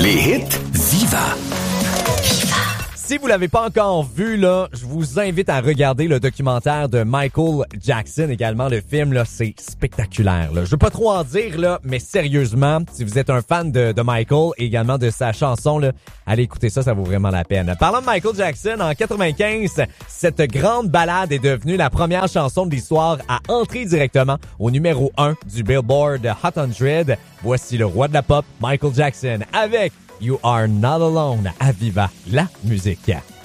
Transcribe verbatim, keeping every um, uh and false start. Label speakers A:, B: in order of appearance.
A: Les hits Viva.
B: Si vous l'avez pas encore vu, là, je vous invite à regarder le documentaire de Michael Jackson, également le film, là, c'est spectaculaire, là. Je veux pas trop en dire, là, mais sérieusement, si vous êtes un fan de, de Michael et également de sa chanson, là, allez écouter ça, ça vaut vraiment la peine. Parlant de Michael Jackson, en quatre-vingt-quinze, cette grande ballade est devenue la première chanson de l'histoire à entrer directement au numéro un du Billboard Hot cent. Voici le roi de la pop, Michael Jackson, avec You Are Not Alone à Viva, la musique.